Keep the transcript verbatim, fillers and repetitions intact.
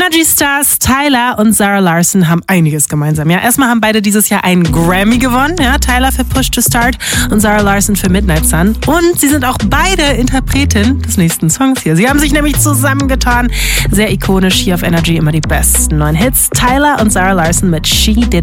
Energy Stars Tyler und Zara Larsson haben einiges gemeinsam. Ja, erstmal haben beide dieses Jahr einen Grammy gewonnen. Ja, Tyler für Push to Start und Zara Larsson für Midnight Sun. Und sie sind auch beide Interpretin des nächsten Songs hier. Sie haben sich nämlich zusammengetan. Sehr ikonisch hier auf Energy, immer die besten neuen Hits. Tyler und Zara Larsson mit She Did